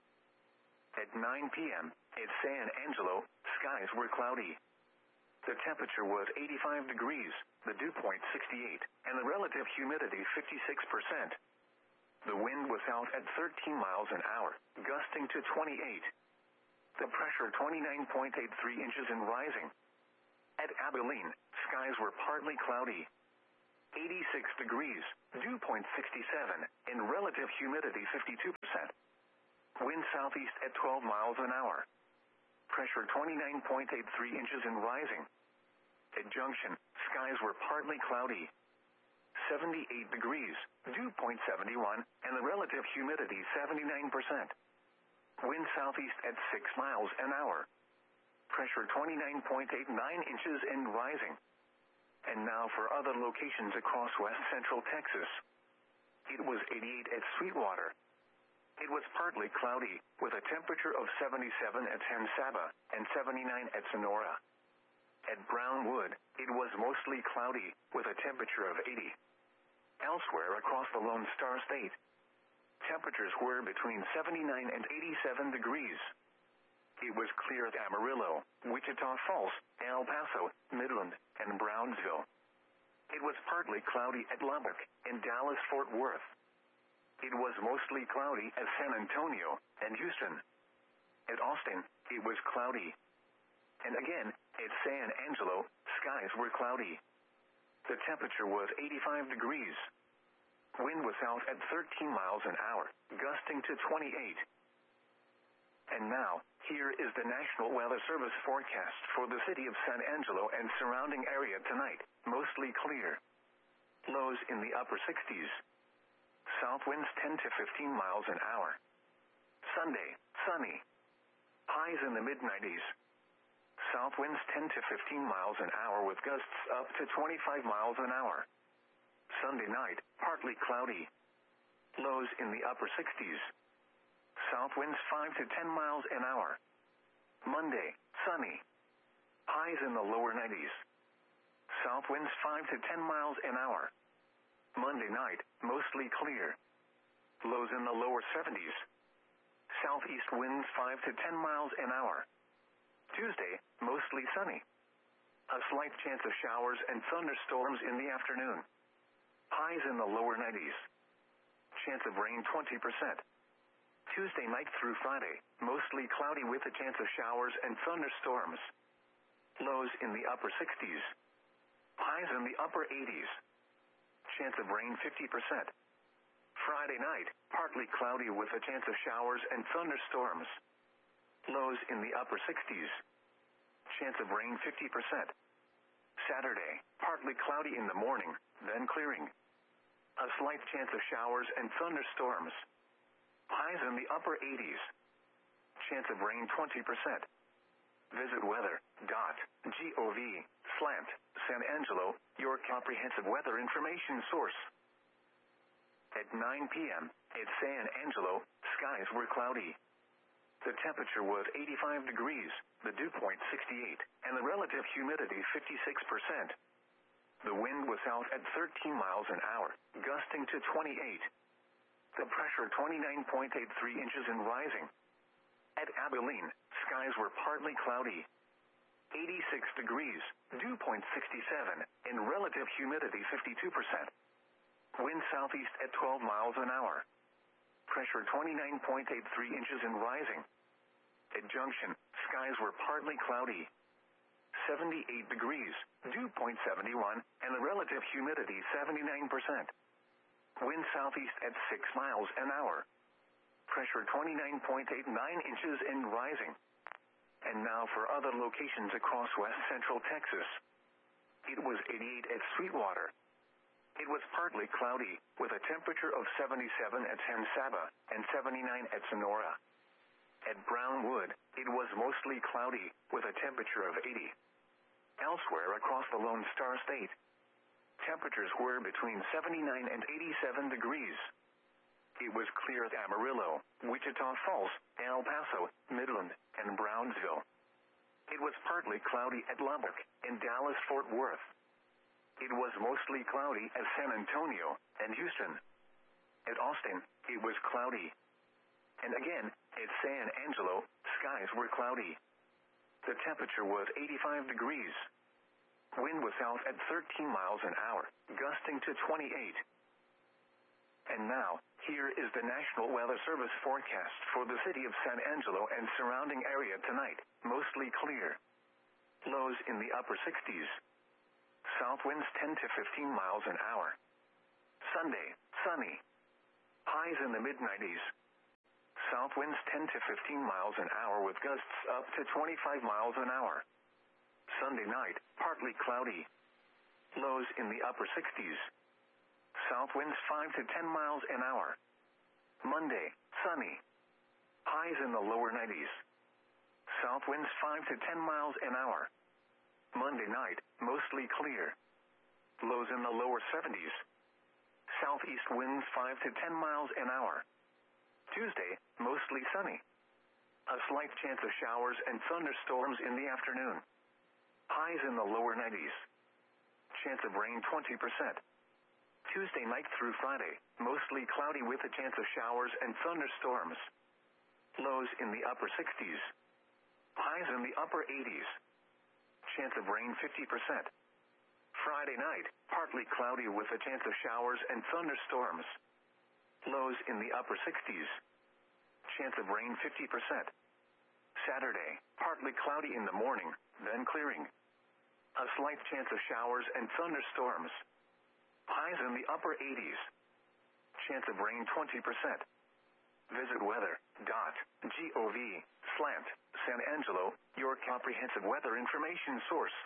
At nine p m at San Angelo, skies were cloudy. The temperature was eighty-five degrees, the dew point sixty-eight, and the relative humidity fifty-six percent. The wind was south at thirteen miles an hour, gusting to twenty-eight. The pressure twenty-nine point eight three inches and rising. At Abilene, skies were partly cloudy. eighty-six degrees, dew point sixty-seven, and relative humidity fifty-two percent. Wind southeast at twelve miles an hour. Pressure twenty-nine point eight three inches and rising. At Junction, skies were partly cloudy. seventy-eight degrees, dew point seventy-one, and the relative humidity seventy-nine percent. Wind southeast at six miles an hour. Pressure twenty-nine point eight nine inches and rising. And now for other locations across west central Texas. It was eighty-eight at Sweetwater. It was partly cloudy, with a temperature of seventy-seven at San Saba and seventy-nine at Sonora. At Brownwood, it was mostly cloudy, with a temperature of eighty. Elsewhere across the Lone Star State, temperatures were between seventy-nine and eighty-seven degrees. It was clear at Amarillo, Wichita Falls, El Paso, Midland, and Brownsville. It was partly cloudy at Lubbock and Dallas-Fort Worth. It was mostly cloudy at San Antonio and Houston. At Austin, it was cloudy. And again, at San Angelo, skies were cloudy. The temperature was eighty-five degrees. Wind was south at thirteen miles an hour, gusting to twenty-eight. And now, here is the National Weather Service forecast for the city of San Angelo and surrounding area tonight. Mostly clear. Lows in the upper sixties. South winds ten to fifteen miles an hour. Sunday, sunny. Highs in the mid nineties. South winds ten to fifteen miles an hour with gusts up to twenty-five miles an hour. Sunday night, partly cloudy. Lows in the upper sixties. South winds five to ten miles an hour. Monday, sunny. Highs in the lower nineties. South winds five to ten miles an hour. Monday night, mostly clear. Lows in the lower seventies. Southeast winds five to ten miles an hour. Tuesday, mostly sunny. A slight chance of showers and thunderstorms in the afternoon. Highs in the lower nineties. Chance of rain twenty percent. Tuesday night through Friday, mostly cloudy with a chance of showers and thunderstorms. Lows in the upper sixties. Highs in the upper eighties. Chance of rain fifty percent. Friday night, partly cloudy with a chance of showers and thunderstorms. Lows in the upper sixties. Chance of rain fifty percent. Saturday, partly cloudy in the morning, then clearing. A slight chance of showers and thunderstorms. Highs in the upper eighties. Chance of rain twenty percent. Visit weather dot gov slash San Angelo, your comprehensive weather information source. At nine p.m., at San Angelo, skies were cloudy. The temperature was eighty-five degrees, the dew point sixty-eight, and the relative humidity fifty-six percent. The wind was south at thirteen miles an hour, gusting to twenty-eight. The pressure twenty-nine point eight three inches and rising. At Abilene, skies were partly cloudy. eighty-six degrees, dew point sixty-seven, and relative humidity fifty-two percent. Wind southeast at twelve miles an hour. Pressure twenty-nine point eight three inches and rising. At Junction, skies were partly cloudy. seventy-eight degrees, dew point seventy-one, and the relative humidity seventy-nine percent. Wind southeast at six miles an hour. Pressure twenty-nine point eight nine inches and rising. And now for other locations across west central Texas. It was eighty-eight at Sweetwater. It was partly cloudy, with a temperature of seventy-seven at San Saba and seventy-nine at Sonora. At Brownwood, it was mostly cloudy, with a temperature of eighty. Elsewhere across the Lone Star State, temperatures were between seventy-nine and eighty-seven degrees. It was clear at Amarillo, Wichita Falls, El Paso, Midland, and Brownsville. It was partly cloudy at Lubbock and Dallas-Fort Worth. It was mostly cloudy at San Antonio and Houston. At Austin, it was cloudy. And again, at San Angelo, skies were cloudy. The temperature was eighty-five degrees. Wind was south at thirteen miles an hour, gusting to twenty-eight. And now, here is the National Weather Service forecast for the city of San Angelo and surrounding area tonight. Mostly clear. Lows in the upper sixties. South winds ten to fifteen miles an hour. Sunday, sunny. Highs in the mid nineties. South winds ten to fifteen miles an hour with gusts up to twenty-five miles an hour. Sunday night, partly cloudy. Lows in the upper sixties. South winds five to ten miles an hour. Monday, sunny. Highs in the lower nineties. South winds five to ten miles an hour. Monday night, mostly clear. Lows in the lower seventies. Southeast winds five to ten miles an hour. Tuesday, mostly sunny. A slight chance of showers and thunderstorms in the afternoon. Highs in the lower nineties. Chance of rain twenty percent. Tuesday night through Friday, mostly cloudy with a chance of showers and thunderstorms. Lows in the upper sixties. Highs in the upper eighties. Chance of rain fifty percent. Friday night, partly cloudy with a chance of showers and thunderstorms. Lows in the upper sixties. Chance of rain fifty percent. Saturday, partly cloudy in the morning, then clearing. A slight chance of showers and thunderstorms. Highs in the upper eighties. Chance of rain twenty percent. Visit weather dot gov slant San Angelo, your comprehensive weather information source.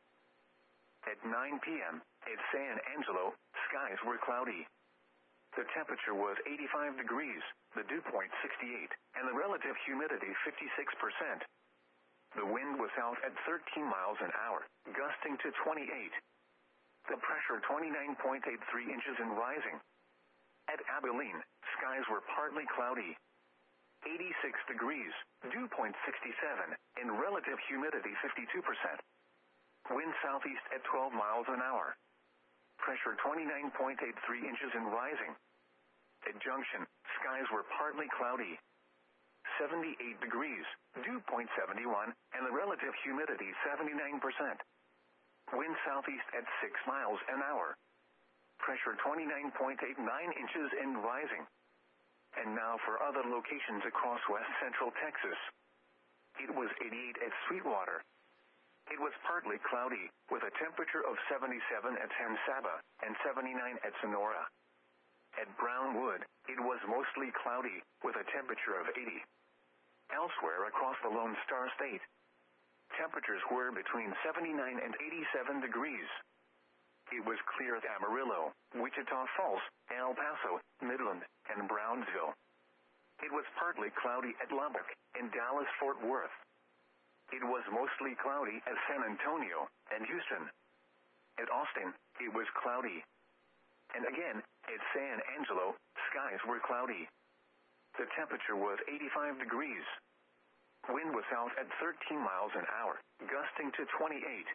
At nine p.m. at San Angelo, skies were cloudy. The temperature was eighty-five degrees, the dew point sixty-eight, and the relative humidity fifty-six percent. The wind was out at thirteen miles an hour, gusting to twenty-eight. The pressure twenty-nine point eight three inches and rising. At Abilene, skies were partly cloudy. eighty-six degrees, dew point sixty-seven, and relative humidity fifty-two percent. Wind southeast at twelve miles an hour. Pressure twenty-nine point eight three inches and rising. At Junction, skies were partly cloudy. seventy-eight degrees, dew point seventy-one, and the relative humidity seventy-nine percent. Wind southeast at six miles an hour. Pressure twenty-nine point eight nine inches and rising. And now for other locations across west central Texas. It was eighty-eight at Sweetwater. It was partly cloudy, with a temperature of seventy-seven at San Saba and seventy-nine at Sonora. At Brownwood, it was mostly cloudy, with a temperature of eighty. Elsewhere across the Lone Star State, temperatures were between seventy-nine and eighty-seven degrees. It was clear at Amarillo, Wichita Falls, El Paso, Midland, and Brownsville. It was partly cloudy at Lubbock and Dallas-Fort Worth. It was mostly cloudy at San Antonio and Houston. At Austin, it was cloudy. And again, at San Angelo, skies were cloudy. The temperature was eighty-five degrees. Wind was out at thirteen miles an hour, gusting to twenty-eight.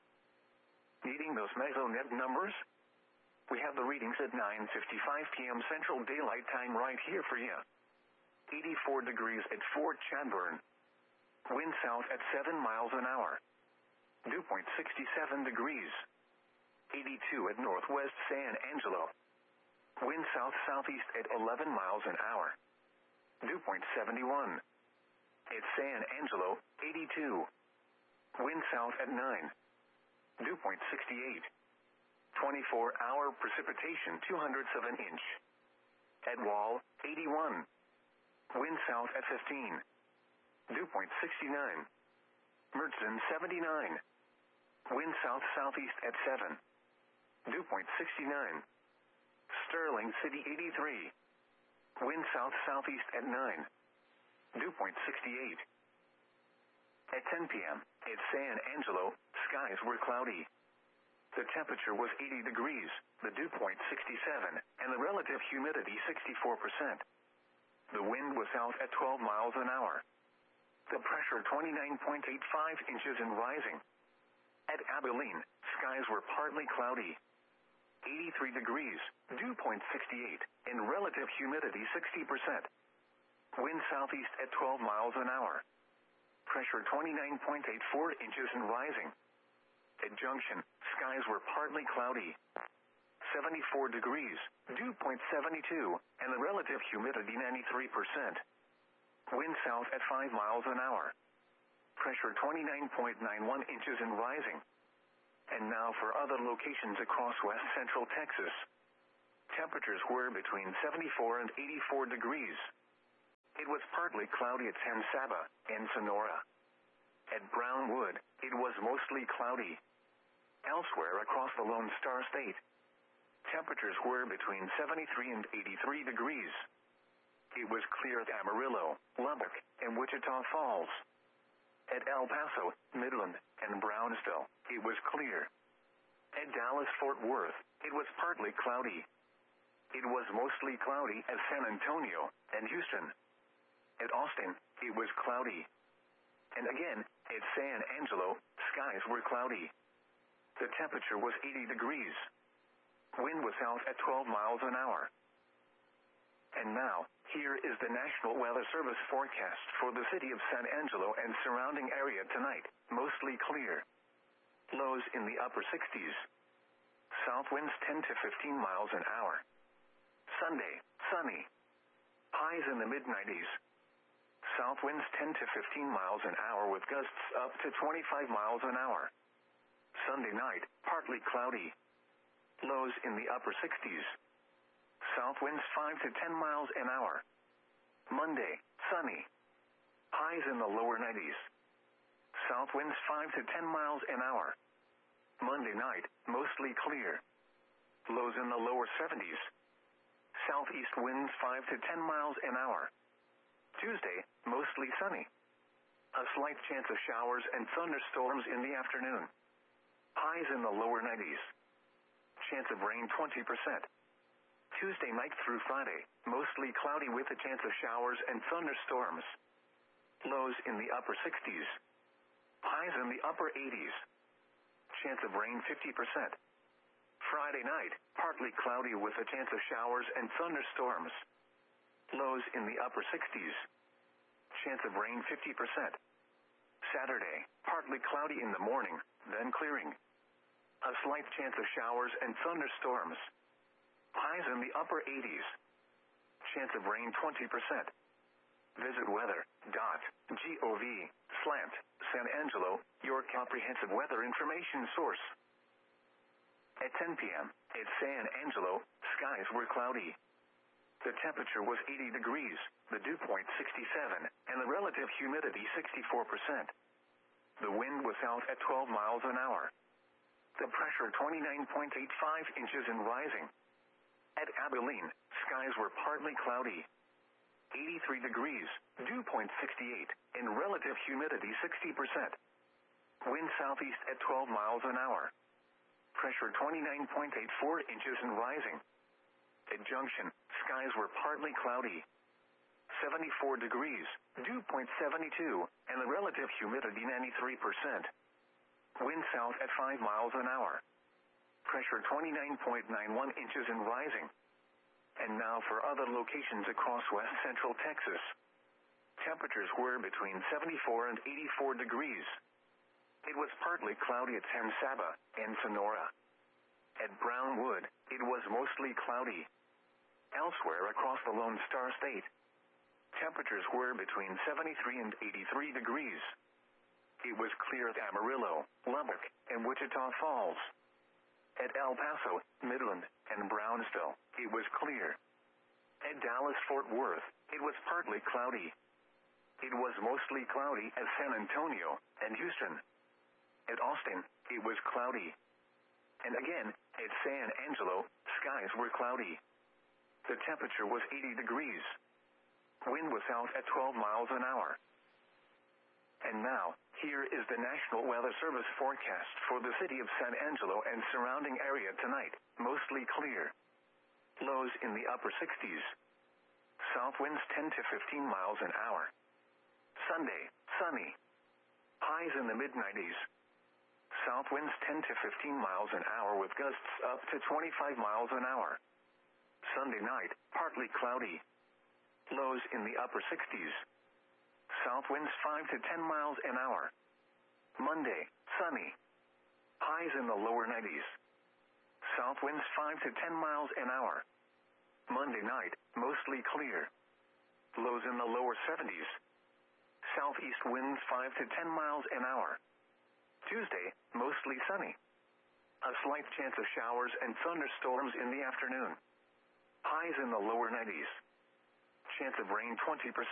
Needing those mesonet numbers? We have the readings at nine fifty-five p.m. Central Daylight Time right here for you. eighty-four degrees at Fort Chadbourne. Wind south at seven miles an hour. Dew point sixty-seven degrees. eighty-two at Northwest San Angelo. Wind south-southeast at eleven miles an hour. Dew point seventy-one. At San Angelo, eighty-two. Wind south at nine. Dew point sixty-eight. twenty-four hour precipitation two hundredths of an inch. At Wall, eighty-one. Wind south at fifteen. Dew point sixty-nine. Mertzen, seventy-nine. Wind south-southeast at seven. Dew point sixty-nine. Sterling City, eighty-three. Wind south-southeast at nine. Dew point sixty-eight. At ten p.m. at San Angelo, skies were cloudy. The temperature was eighty degrees, the dew point sixty-seven, and the relative humidity sixty-four percent. The wind was out at twelve miles an hour. The pressure twenty-nine point eight five inches and rising. At Abilene, skies were partly cloudy. eighty-three degrees, dew point sixty-eight, and relative humidity sixty percent. Wind southeast at twelve miles an hour. Pressure twenty-nine point eight four inches and rising. At Junction, skies were partly cloudy. seventy-four degrees, dew point seventy-two, and the relative humidity ninety-three percent. Wind south at five miles an hour. Pressure twenty-nine point nine one inches and rising. And now for other locations across west central Texas. Temperatures were between seventy-four and eighty-four degrees. It was partly cloudy at San Saba and Sonora. At Brownwood, it was mostly cloudy. Elsewhere across the Lone Star State, temperatures were between seventy-three and eighty-three degrees. It was clear at Amarillo, Lubbock, and Wichita Falls. At El Paso, Midland, and Brownsville, it was clear. At Dallas-Fort Worth, it was partly cloudy. It was mostly cloudy at San Antonio and Houston. At Austin, it was cloudy. And again, at San Angelo, skies were cloudy. The temperature was eighty degrees. Wind was south at twelve miles an hour. And now, here is the National Weather Service forecast for the city of San Angelo and surrounding area tonight. Mostly clear. Lows in the upper sixties. South winds ten to fifteen miles an hour. Sunday, sunny. Highs in the mid nineties. South winds ten to fifteen miles an hour with gusts up to twenty-five miles an hour. Sunday night, partly cloudy. Lows in the upper sixties. South winds five to ten miles an hour. Monday, sunny. Highs in the lower nineties. South winds five to ten miles an hour. Monday night, mostly clear. Lows in the lower seventies. Southeast winds five to ten miles an hour. Tuesday, mostly sunny. A slight chance of showers and thunderstorms in the afternoon. Highs in the lower nineties. Chance of rain twenty percent. Tuesday night through Friday, mostly cloudy with a chance of showers and thunderstorms. Lows in the upper sixties. Highs in the upper eighties. Chance of rain fifty percent. Friday night, partly cloudy with a chance of showers and thunderstorms. Lows in the upper sixties. Chance of rain fifty percent. Saturday, partly cloudy in the morning, then clearing. A slight chance of showers and thunderstorms. Highs in the upper eighties. Chance of rain twenty percent. Visit weather dot gov slash San Angelo, your comprehensive weather information source. At ten p.m., at San Angelo, skies were cloudy. The temperature was eighty degrees, the dew point sixty-seven, and the relative humidity sixty-four percent. The wind was south at twelve miles an hour. The pressure twenty-nine point eight five inches and rising. At Abilene, skies were partly cloudy. eighty-three degrees, dew point sixty-eight, and relative humidity sixty percent. Wind southeast at twelve miles an hour. Pressure twenty-nine point eight four inches and rising. At Junction, skies were partly cloudy. seventy-four degrees, dew point seventy-two, and the relative humidity ninety-three percent. Wind south at five miles an hour. Pressure twenty-nine point nine one inches and rising. And now for other locations across west central Texas. Temperatures were between seventy-four and eighty-four degrees. It was partly cloudy at San Saba and Sonora. At Brownwood, it was mostly cloudy. Elsewhere across the Lone Star State, temperatures were between seventy-three and eighty-three degrees. It was clear at Amarillo, Lubbock, and Wichita Falls. At El Paso, Midland, and Brownsville, it was clear. At Dallas-Fort Worth, it was partly cloudy. It was mostly cloudy at San Antonio and Houston. At Austin, it was cloudy. And again, at San Angelo, skies were cloudy. The temperature was eighty degrees. Wind was south at twelve miles an hour. And now, here is the National Weather Service forecast for the city of San Angelo and surrounding area tonight. Mostly clear. Lows in the upper sixties. South winds ten to fifteen miles an hour. Sunday, sunny. Highs in the mid nineties. South winds ten to fifteen miles an hour with gusts up to twenty-five miles an hour. Sunday night, partly cloudy. Lows in the upper sixties. South winds five to ten miles an hour. Monday, sunny. Highs in the lower nineties. South winds five to ten miles an hour. Monday night, mostly clear. Lows in the lower seventies. southeast winds five to ten miles an hour. Tuesday, mostly sunny. A slight chance of showers and thunderstorms in the afternoon. Highs in the lower nineties. Chance of rain twenty percent.